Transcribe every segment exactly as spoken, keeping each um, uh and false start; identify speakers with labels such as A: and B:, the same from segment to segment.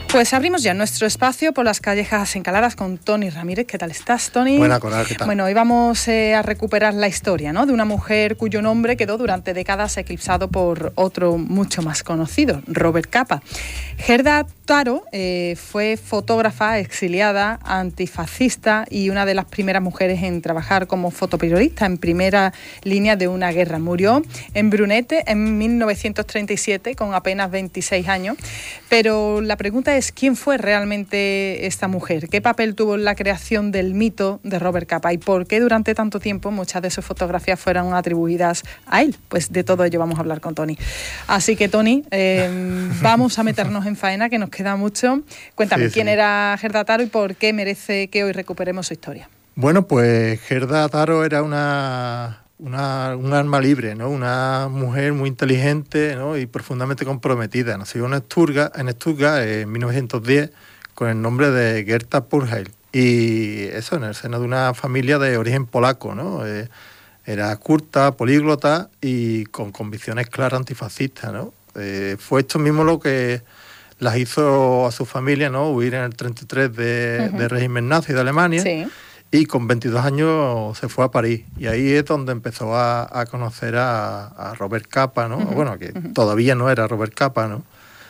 A: Pues abrimos ya nuestro espacio por las callejas encaladas con Toni Ramírez. ¿Qué tal estás, Toni?
B: Buena, Coral, ¿qué tal?
A: Bueno, hoy vamos eh, a recuperar la historia, ¿no?, de una mujer cuyo nombre quedó durante décadas eclipsado por otro mucho más conocido, Robert Capa. Gerda Taro eh, fue fotógrafa exiliada, antifascista y una de las primeras mujeres en trabajar como fotoperiodista en primera línea de una guerra. Murió en Brunete en mil novecientos treinta y siete con apenas veintiséis años, pero la pregunta es ¿quién fue realmente esta mujer? ¿Qué papel tuvo en la creación del mito de Robert Capa? ¿Y por qué durante tanto tiempo muchas de sus fotografías fueron atribuidas a él? Pues de todo ello vamos a hablar con Toni. Así que, Toni, eh, vamos a meternos en faena, que nos queda mucho. Cuéntame, sí, ¿quién sí. era Gerda Taro y por qué merece que hoy recuperemos su historia?
B: Bueno, pues Gerda Taro era una... Una, un alma libre, ¿no? Una mujer muy inteligente, ¿no?, y profundamente comprometida. Nació en Stuttgart, en Stuttgart en mil novecientos diez con el nombre de Gerda Purheil. Y eso, en el seno de una familia de origen polaco, ¿no? Eh, era culta, políglota y con convicciones claras antifascistas, ¿no? Eh, fue esto mismo lo que las hizo a su familia, ¿no?, huir en el treinta y tres de, uh-huh. del régimen nazi de Alemania.
A: Sí.
B: Y con veintidós años se fue a París. Y ahí es donde empezó a, a conocer a, a Robert Capa, ¿no? Uh-huh. Bueno, que uh-huh. todavía no era Robert Capa, ¿no?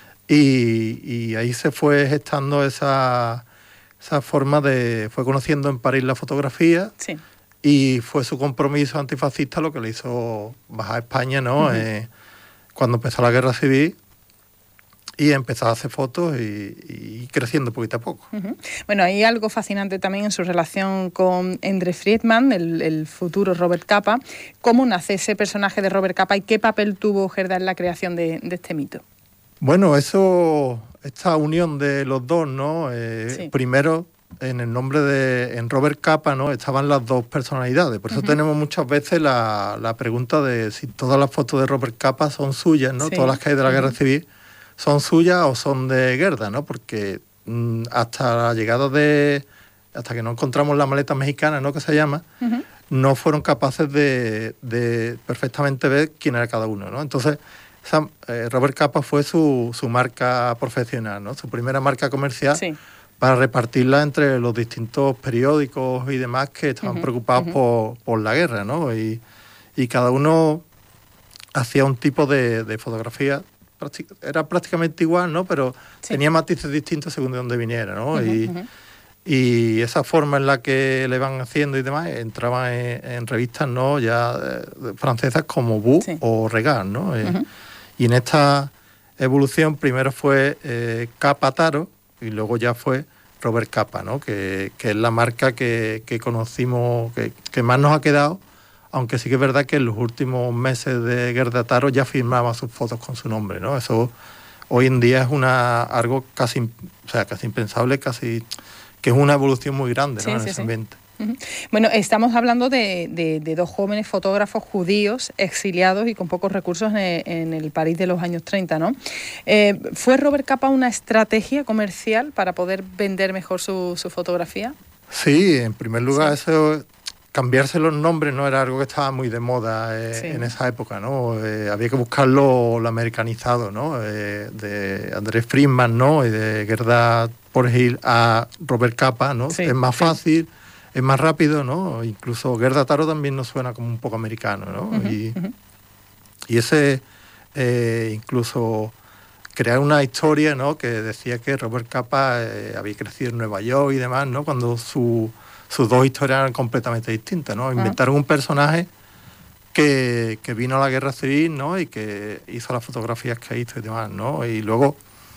B: Y, y ahí se fue gestando esa, esa forma de... Fue conociendo en París la fotografía.
A: Sí.
B: Y fue su compromiso antifascista lo que le hizo bajar a España, ¿no? Uh-huh. Eh, cuando empezó la guerra civil. Y empezó a hacer fotos y, y creciendo poquito a poco.
A: Uh-huh. Bueno, hay algo fascinante también en su relación con Endre Friedman, el, el futuro Robert Capa. ¿Cómo nace ese personaje de Robert Capa y qué papel tuvo Gerda en la creación de, de este mito?
B: Bueno, eso, esta unión de los dos, ¿no? Eh, sí. Primero, en el nombre de en Robert Capa, ¿no?, estaban las dos personalidades. Por eso uh-huh. tenemos muchas veces la, la pregunta de si todas las fotos de Robert Capa son suyas, ¿no? Sí. Todas las que hay de la uh-huh. guerra civil son suyas o son de Gerda, ¿no? Porque mmm, hasta la llegada de... hasta que no encontramos la maleta mexicana, ¿no?, que se llama, uh-huh. no fueron capaces de, de perfectamente ver quién era cada uno, ¿no? Entonces, esa, eh, Robert Capa fue su, su marca profesional, ¿no? Su primera marca comercial, sí. para repartirla entre los distintos periódicos y demás que estaban uh-huh. preocupados uh-huh. por, por la guerra, ¿no? Y, y cada uno hacía un tipo de, de fotografía. Era prácticamente igual, ¿no? Pero sí. tenía matices distintos según de dónde viniera, ¿no? Uh-huh, y, uh-huh. y esa forma en la que le van haciendo y demás entraba en, en revistas, ¿no?, ya eh, francesas como Bu sí. o Regal, ¿no? Eh, uh-huh. Y en esta evolución primero fue eh, Capa Taro y luego ya fue Robert Capa, ¿no? Que, que es la marca que, que conocimos, que, que más nos ha quedado. Aunque sí que es verdad que en los últimos meses de Gerda Taro ya firmaba sus fotos con su nombre, ¿no? Eso hoy en día es una algo casi, o sea, casi impensable, casi que es una evolución muy grande, ¿no? Sí, en sí, ese ambiente.
A: Sí. Uh-huh. Bueno, estamos hablando de, de, de dos jóvenes fotógrafos judíos exiliados y con pocos recursos en, en el París de los años treinta, ¿no? Eh, ¿Fue Robert Capa una estrategia comercial para poder vender mejor su, su fotografía?
B: Sí, en primer lugar, sí. eso... Cambiarse los nombres no era algo que estaba muy de moda eh, sí. en esa época, ¿no? Eh, había que buscarlo lo americanizado, ¿no? Eh, de Andrés Friedman, ¿no? Y de Gerda Purheil a Robert Capa, ¿no? Sí, es más sí. fácil, es más rápido, ¿no? Incluso Gerda Taro también nos suena como un poco americano, ¿no? Uh-huh, y, uh-huh. y ese eh, incluso crear una historia, ¿no?, que decía que Robert Capa eh, había crecido en Nueva York y demás, ¿no? Cuando su sus dos historias eran completamente distintas, ¿no? Inventaron un personaje que, que vino a la guerra civil, ¿no?, y que hizo las fotografías que hizo y demás, ¿no? Y luego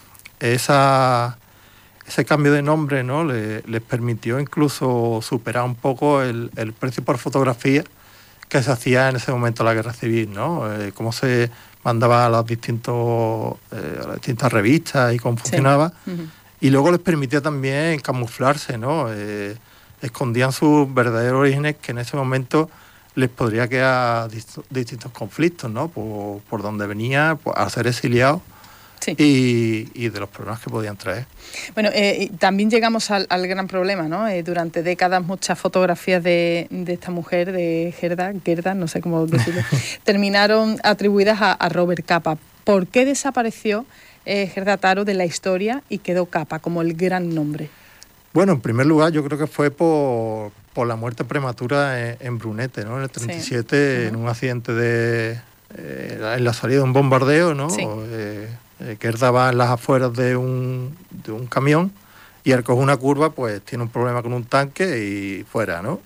B: esa, ese cambio de nombre, ¿no?, le, les permitió incluso superar un poco el, el precio por fotografía que se hacía en ese momento en la guerra civil, ¿no? Eh, cómo se mandaba a las, distintos, eh, a las distintas revistas y cómo sí. funcionaba. Uh-huh. Y luego les permitía también camuflarse, ¿no? Eh, escondían sus verdaderos orígenes que en ese momento les podría quedar dist- distintos conflictos, ¿no? Por, por donde venía, por, a ser exiliados sí. y, y de los problemas que podían traer.
A: Bueno, eh, también llegamos al, al gran problema, ¿no? Eh, durante décadas muchas fotografías de, de esta mujer, de Gerda, Gerda, no sé cómo decirlo, terminaron atribuidas a, a Robert Capa. ¿Por qué desapareció eh, Gerda Taro de la historia y quedó Capa como el gran nombre?
B: Bueno, en primer lugar yo creo que fue por, por la muerte prematura en, en Brunete, ¿no? En el treinta y siete, sí. En un accidente de... Eh, en la salida de un bombardeo, ¿no? Sí. Eh, eh, Gerda va en las afueras de un, de un camión y al coger una curva pues tiene un problema con un tanque y fuera, ¿no?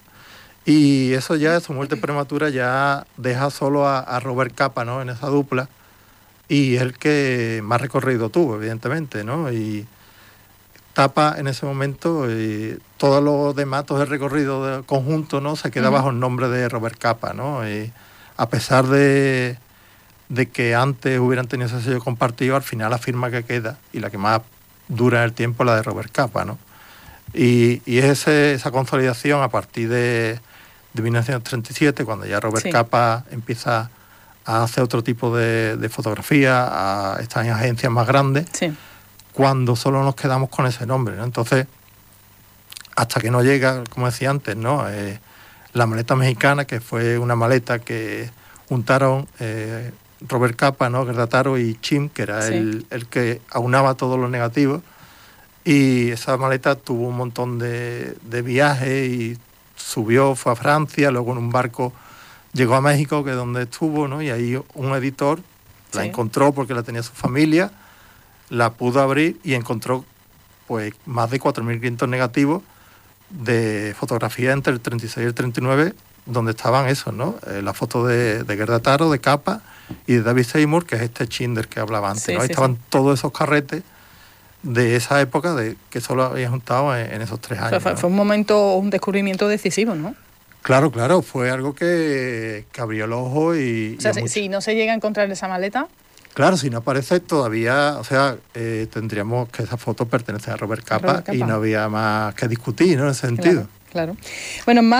B: Y eso ya, su muerte prematura ya deja solo a, a Robert Capa, ¿no? En esa dupla, y es el que más recorrido tuvo, evidentemente, ¿no? Y Tapa en ese momento, y todos los demás, todo el recorrido de conjunto, ¿no? Se queda uh-huh. bajo el nombre de Robert Capa, ¿no? Y a pesar de, de que antes hubieran tenido ese sello compartido, al final la firma que queda y la que más dura en el tiempo es la de Robert Capa, ¿no? Y, y es ese, esa consolidación a partir de, de mil novecientos treinta y siete, cuando ya Robert sí. Capa empieza a hacer otro tipo de, de fotografía, a estar en agencias más grandes, sí. cuando solo nos quedamos con ese nombre, ¿no? Entonces, hasta que no llega, como decía antes, ¿no? Eh, la maleta mexicana, que fue una maleta que juntaron eh, Robert Capa, ¿no? Gerda Taro y Chim, que era sí. el, el que aunaba todos los negativos, y esa maleta tuvo un montón de, de viajes y subió, fue a Francia, luego en un barco llegó a México, que es donde estuvo, ¿no? Y ahí un editor sí. la encontró porque la tenía su familia, la pudo abrir y encontró pues más de cuatro mil quinientos negativos de fotografía entre el treinta y seis y el treinta y nueve, donde estaban esos, ¿no? Eh, la foto de, de Gerda Taro, de Capa, y de David Seymour, que es este Chinder que hablaba antes, sí, ¿no? Ahí sí, estaban sí. todos esos carretes de esa época de que solo había juntado en, en esos tres años.
A: O sea, fue,
B: ¿no?
A: fue un momento, un descubrimiento decisivo, ¿no?
B: Claro, claro, fue algo que, que abrió el ojo y...
A: O sea,
B: y
A: si, si no se llega a encontrar esa maleta...
B: Claro, si no aparece todavía, o sea, eh, tendríamos que esa foto pertenece a Robert Capa, Robert Capa y no había más que discutir, ¿no? En ese sentido.
A: Claro, claro. Bueno, más